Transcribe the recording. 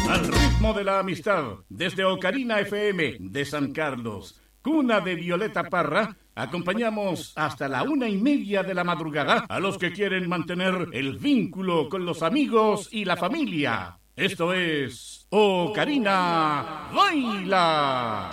Al ritmo de la amistad, desde Ocarina FM de San Carlos, cuna de Violeta Parra, acompañamos hasta la 1:30 de la madrugada a los que quieren mantener el vínculo con los amigos y la familia. Esto es Ocarina Baila.